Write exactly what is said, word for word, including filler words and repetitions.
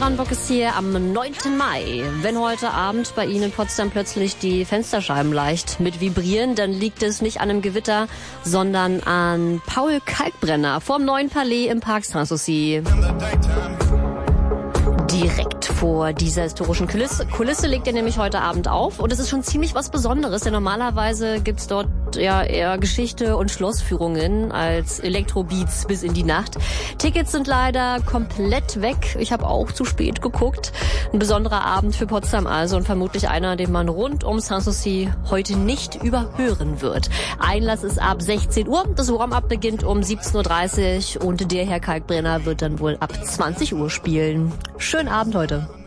Brandenburg ist hier am neunten Mai. Wenn heute Abend bei Ihnen in Potsdam plötzlich die Fensterscheiben leicht mit vibrieren, dann liegt es nicht an einem Gewitter, sondern an Paul Kalkbrenner vom neuen Palais im Parc Sanssouci. Direkt vor dieser historischen Kulisse, Kulisse legt er nämlich heute Abend auf. Und es ist schon ziemlich was Besonderes, denn normalerweise gibt's dort ja eher Geschichte und Schlossführungen als Elektrobeats bis in die Nacht. Tickets sind leider komplett weg. Ich habe auch zu spät geguckt. Ein besonderer Abend für Potsdam also und vermutlich einer, den man rund um Sanssouci heute nicht überhören wird. Einlass ist ab sechzehn Uhr. Das Warm-up beginnt um siebzehn Uhr dreißig und der Herr Kalkbrenner wird dann wohl ab zwanzig Uhr spielen. Schönen Abend heute.